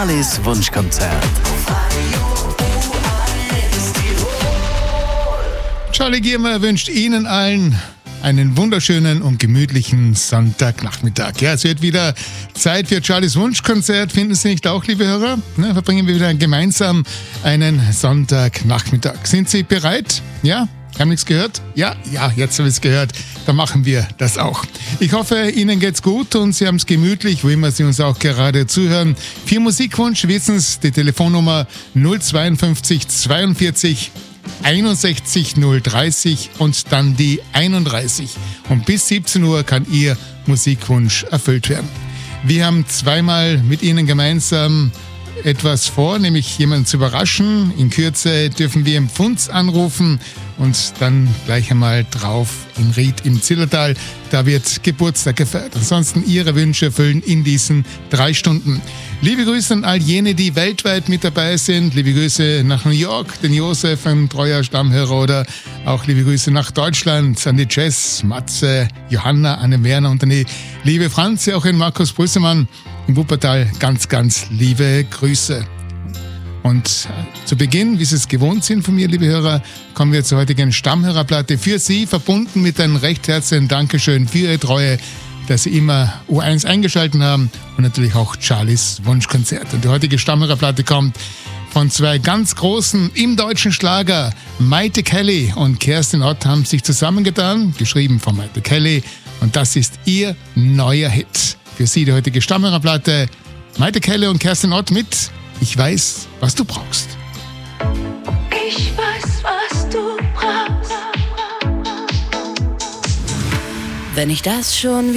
Charlies Wunschkonzert. Charlie Giermer wünscht Ihnen allen einen wunderschönen und gemütlichen Sonntagnachmittag. Ja, es wird wieder Zeit für Charlies Wunschkonzert. Finden Sie nicht auch, liebe Hörer? Verbringen wir wieder gemeinsam einen Sonntagnachmittag. Sind Sie bereit? Ja? Haben nichts gehört? Ja, jetzt habe ich es gehört. Dann machen wir das auch. Ich hoffe, Ihnen geht's gut und Sie haben es gemütlich, wo immer Sie uns auch gerade zuhören. Für Musikwunsch wissen Sie die Telefonnummer 052 42 61 030 und dann die 31. Und bis 17 Uhr kann Ihr Musikwunsch erfüllt werden. Wir haben zweimal mit Ihnen gemeinsam etwas vor, nämlich jemanden zu überraschen. In Kürze dürfen wir im Pfunds anrufen und dann gleich einmal drauf in Ried im Zillertal. Da wird Geburtstag gefeiert. Ansonsten Ihre Wünsche erfüllen in diesen 3 Stunden. Liebe Grüße an all jene, die weltweit mit dabei sind. Liebe Grüße nach New York, den Josef, ein treuer Stammhörer, oder auch liebe Grüße nach Deutschland an die Jess, Matze, Johanna, Anne Werner und an die liebe Franzi, auch in Markus Brüssemann im Wuppertal. Ganz, ganz liebe Grüße. Und zu Beginn, wie Sie es gewohnt sind von mir, liebe Hörer, kommen wir zur heutigen Stammhörerplatte für Sie, verbunden mit einem recht herzlichen Dankeschön für Ihre Treue, dass Sie immer U1 eingeschaltet haben und natürlich auch Charlies Wunschkonzert. Und die heutige Stammhörerplatte kommt von 2 ganz großen im deutschen Schlager. Maite Kelly und Kerstin Ott haben sich zusammengetan, geschrieben von Maite Kelly. Und das ist ihr neuer Hit. Für Sie die heutige Stammhörerplatte. Maite Kelly und Kerstin Ott mit Ich weiß, was du brauchst. Ich weiß, was du brauchst. Wenn ich das schon